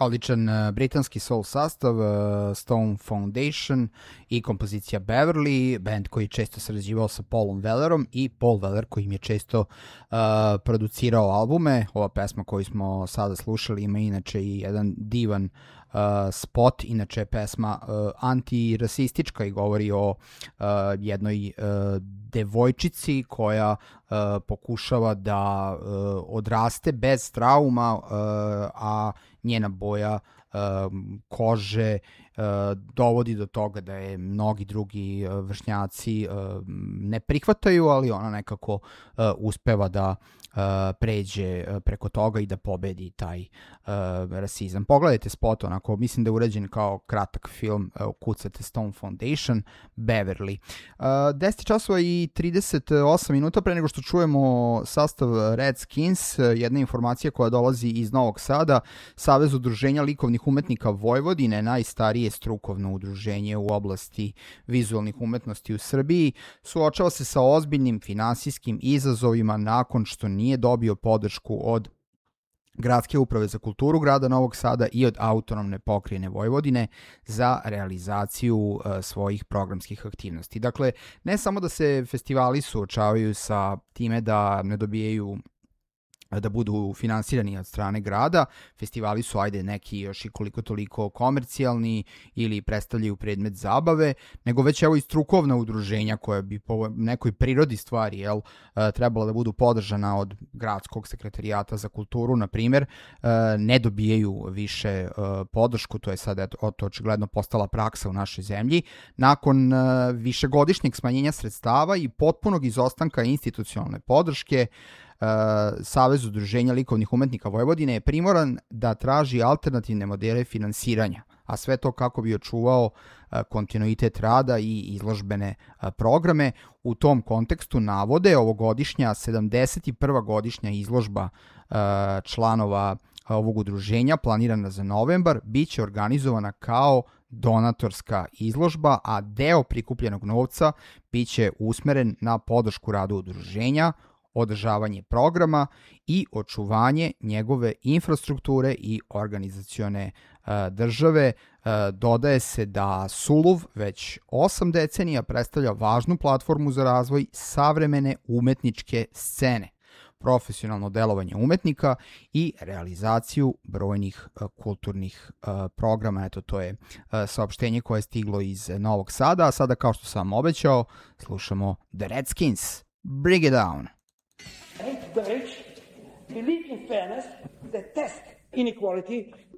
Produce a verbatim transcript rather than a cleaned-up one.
Odličan uh, britanski soul sastav, uh, Stone Foundation i kompozicija Beverly, band koji je često sarađivao sa Paulom Wellerom i Paul Weller koji im je često uh, producirao albume. Ova pesma koju smo sada slušali ima inače i jedan divan uh, spot, inače je pesma uh, antirasistička i govori o uh, jednoj uh, devojčici koja uh, pokušava da uh, odraste bez trauma, uh, a njena boja uh, kože uh, dovodi do toga da je mnogi drugi uh, vršnjaci uh, ne prihvataju, ali ona nekako uh, uspeva da uh, pređe uh, preko toga i da pobedi taj uh, rasizam. Pogledajte spot, onako, mislim da je urađen kao kratak film, uh, kucate Stone Foundation, Beverly. Uh, deset časova i trideset osam minuta pre nego što čujemo sastav Redskins, jedna informacija koja dolazi iz Novog Sada. Savez udruženja likovnih umetnika Vojvodine, najstarije strukovno udruženje u oblasti vizualnih umetnosti u Srbiji, suočava se sa ozbiljnim finansijskim izazovima nakon što nije dobio podršku od Gradske uprave za kulturu grada Novog Sada i od autonomne pokrajine Vojvodine za realizaciju uh, svojih programskih aktivnosti. Dakle, ne samo da se festivali suočavaju sa time da ne dobijaju da budu finansirani od strane grada, festivali su ajde neki još i koliko toliko komercijalni ili predstavljaju predmet zabave, nego već evo i strukovna udruženja koja bi po nekoj prirodi stvari jel, trebala da budu podržana od gradskog sekretarijata za kulturu, na primjer, ne dobijaju više podršku, to je sad eto, to očigledno postala praksa u našoj zemlji, nakon višegodišnjeg smanjenja sredstava i potpunog izostanka institucionalne podrške. Uh, Savez udruženja likovnih umetnika Vojvodine je primoran da traži alternativne modele finansiranja, a sve to kako bi očuvao uh, kontinuitet rada i izložbene uh, programe. U tom kontekstu navode ovogodišnja sedamdeset prva godišnja izložba uh, članova ovog udruženja planirana za novembar biće organizovana kao donatorska izložba, a deo prikupljenog novca biće usmeren na podršku radu udruženja, održavanje programa i očuvanje njegove infrastrukture i organizacione uh, države. Uh, dodaje se da Suluv već osam decenija predstavlja važnu platformu za razvoj savremene umetničke scene, profesionalno delovanje umetnika i realizaciju brojnih uh, kulturnih uh, programa. Eto, to je uh, saopštenje koje je stiglo iz Novog Sada, a sada, kao što sam obećao, slušamo The Redskins. Bring it down! Hate the rich, believe in fairness, detest inequality,